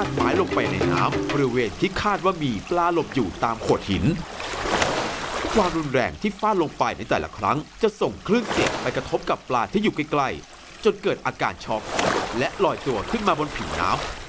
ดไม้ลงไปในน้ำบริเวณที่คาดว่ามีปลาหลบอยู่ตามโขดหินความรุนแรงที่ฟาดลงไปในแต่ละครั้งจะส่งคลื่นเสียงไปกระทบกับปลาที่อยู่ใกล้ๆจนเกิดอาการช็อกและลอยตัวขึ้นมาบนผิวน้ำ